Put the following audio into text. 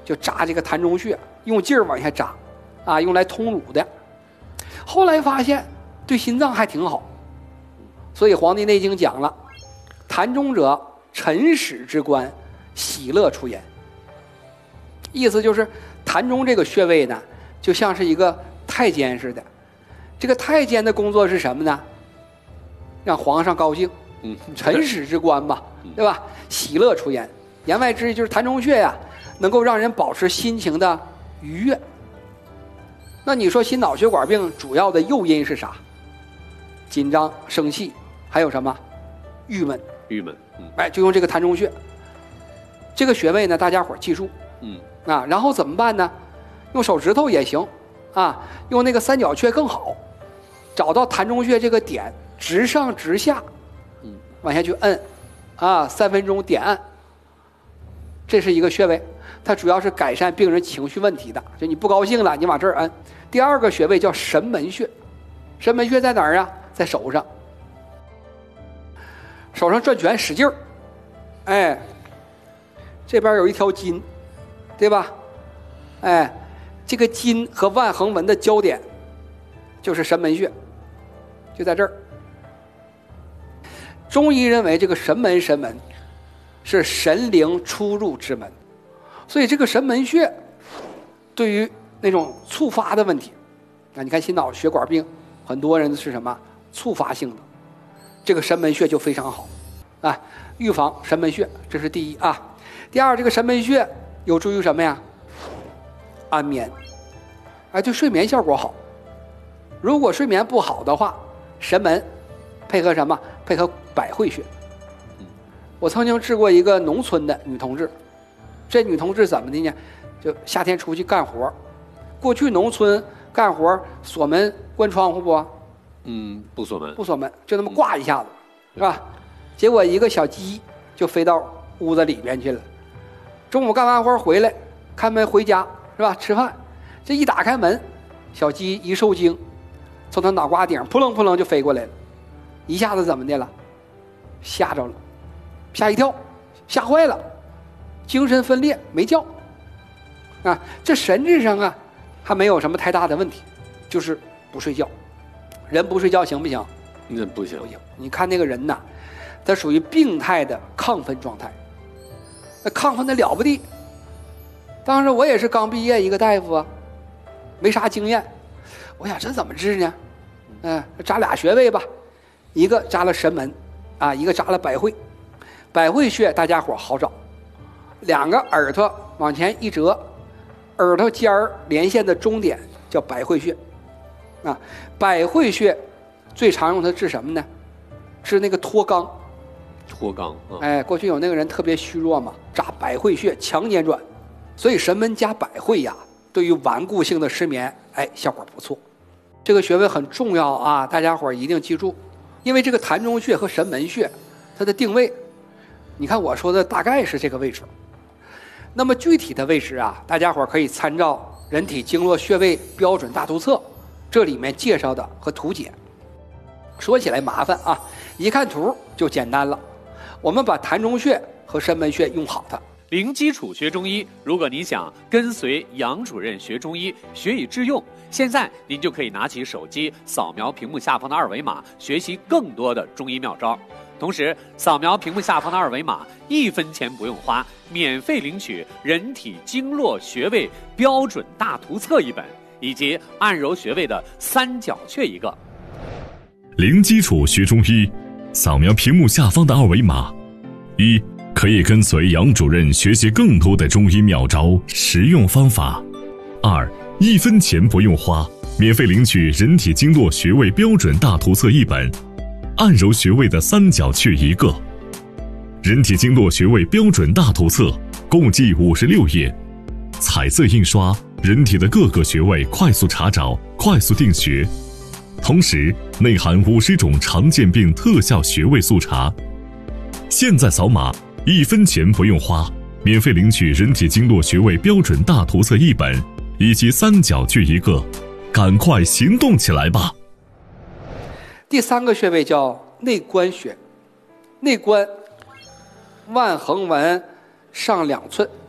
就扎这个膻中穴，用劲儿往下扎，啊，用来通乳的。后来发现对心脏还挺好，所以《黄帝内经》讲了，膻中者，辰始之官，喜乐出焉。意思就是膻中这个穴位呢，就像是一个太监似的。这个太监的工作是什么呢？让皇上高兴，辰始之官嘛，对吧？喜乐出焉，言外之意就是膻中穴呀，能够让人保持心情的愉悦。那你说心脑血管病主要的诱因是啥？紧张、生气，还有什么？郁闷。哎，就用这个膻中穴。这个穴位呢，大家伙记住。然后怎么办呢？用手指头也行，啊，用那个三角穴更好。找到膻中穴这个点，直上直下，往下去摁，啊，3分钟点按。这是一个穴位，它主要是改善病人情绪问题的。就你不高兴了，你往这儿摁。第二个穴位叫神门穴，神门穴在哪儿啊？在手上，手上转拳使劲儿，哎，这边有一条筋，对吧？哎，这个筋和腕横纹的交点就是神门穴，就在这儿。中医认为这个神门是神灵出入之门，所以这个神门穴对于那种触发的问题，你看心脑血管病很多人是什么触发性的，这个神门穴就非常好啊，预防神门穴，这是第一啊。第二，这个神门穴有助于什么呀？安眠，哎，对睡眠效果好。如果睡眠不好的话，神门配合什么？配合百会穴。我曾经治过一个农村的女同志，这女同志怎么的呢？就夏天出去干活，过去农村干活锁门关窗户不？ 不锁门， 不锁门，就那么挂一下子，是吧？结果一个小鸡就飞到屋子里边去了。中午干完活回来，开门回家是吧？吃饭，这一打开门，小鸡一受惊，从他脑瓜顶扑棱扑棱就飞过来了，一下子怎么的了？吓着了，吓一跳，吓坏了，精神分裂没觉。啊，这神智上啊还没有什么太大的问题，就是不睡觉。人不睡觉行不行？ 那不行。 你看那个人呐，他属于病态的亢奋状态，那亢奋的了不得。当时我也是刚毕业一个大夫啊，没啥经验，我想这怎么治呢？扎俩穴位吧，一个扎了神门，啊，一个扎了百会。百会穴大家伙好找，两个耳朵往前一折，耳朵尖儿连线的中点叫百会穴。啊，百会穴最常用它治什么呢？治那个脱肛。 脱肛。 哎，过去有那个人特别虚弱嘛，扎百会穴强捻转，所以神门加百会呀，对于顽固性的失眠，哎，效果不错。这个穴位很重要啊，大家伙一定记住，因为这个膻中穴和神门穴，它的定位，你看我说的大概是这个位置。那么具体的位置啊，大家伙可以参照《人体经络穴位标准大图册》。这里面介绍的和图解，说起来麻烦啊，一看图就简单了。我们把膻中穴和神门穴用好它。 零基础学中医，如果你想跟随杨主任学中医，学以致用，现在您就可以拿起手机扫描屏幕下方的二维码，学习更多的中医妙招。同时，扫描屏幕下方的二维码，1分钱不用花，免费领取《人体经络穴位标准大图册》1本。以及按揉穴位的三角穴1个。 零基础学中医，扫描屏幕下方的二维码。1. 可以跟随杨主任学习更多的中医妙招、实用方法。2. 1分钱不用花，免费领取《人体经络穴位标准大图册》1本，按揉穴位的三角穴1个。人体经络穴位标准大图册共计56页，彩色印刷，人体的各个穴位快速查找，快速定穴，同时内含50种常见病特效穴位速查。现在扫码，1分钱不用花，免费领取《人体经络穴位标准大图册》1本，以及三角穴1个，赶快行动起来吧！ 第3个穴位叫内关穴，内关腕横纹上2寸。